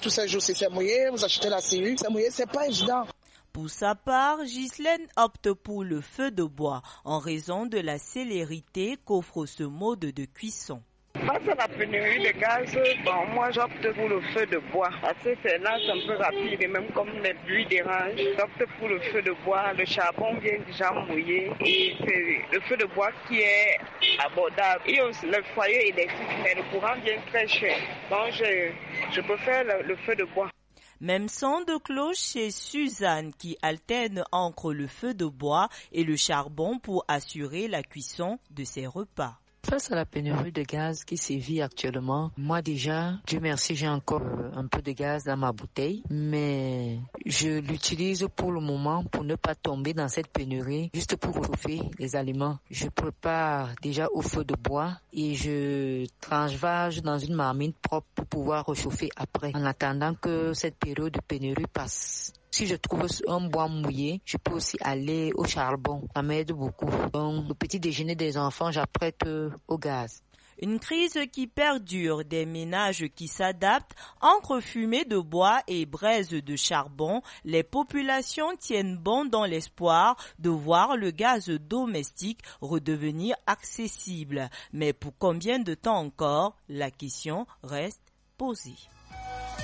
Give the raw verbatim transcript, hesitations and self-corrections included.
Tous ces jours, c'est mouillé, vous achetez la scellule, c'est mouillé, c'est pas évident. Pour sa part, Ghislaine opte pour le feu de bois en raison de la célérité qu'offre ce mode de cuisson. Face à la pénurie de gaz, bon, moi j'opte pour le feu de bois. Parce que c'est là, c'est un peu rapide et même comme les pluies dérangent, j'opte pour le feu de bois. Le charbon vient déjà mouiller et c'est le feu de bois qui est abordable. Et aussi le foyer électrique, mais le courant vient très cher. Donc je, je préfère le, le feu de bois. Même son de cloche chez Suzanne qui alterne entre le feu de bois et le charbon pour assurer la cuisson de ses repas. Face à la pénurie de gaz qui sévit actuellement, moi déjà, Dieu merci, j'ai encore un peu de gaz dans ma bouteille, mais je l'utilise pour le moment pour ne pas tomber dans cette pénurie, juste pour réchauffer les aliments. Je prépare déjà au feu de bois et je transvase dans une marmite propre pour pouvoir réchauffer après, en attendant que cette période de pénurie passe. Si je trouve un bois mouillé, je peux aussi aller au charbon. Ça m'aide beaucoup. Donc, le petit déjeuner des enfants, j'apprête au gaz. Une crise qui perdure, des ménages qui s'adaptent, entre fumée de bois et braise de charbon, les populations tiennent bon dans l'espoir de voir le gaz domestique redevenir accessible. Mais pour combien de temps encore, la question reste posée.